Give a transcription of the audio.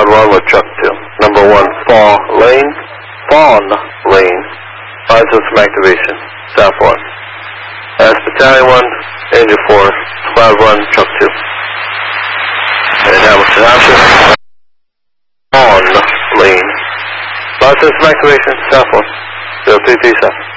Cloud 1 with truck 2. Number 1, Fawn Lane. Find system activation, South 1. That's Battalion 1, Angel 4, Cloud 1, truck 2. And Hamilton Township, Fawn Lane. Find system activation, South 1. 0337.